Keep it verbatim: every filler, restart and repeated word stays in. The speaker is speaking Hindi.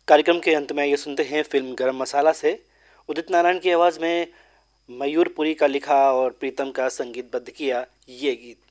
कार्यक्रम के अंत में ये सुनते हैं फिल्म गरम मसाला से उदित नारायण की आवाज़ में मयूर पुरी का लिखा और प्रीतम का संगीतबद्ध किया ये गीत।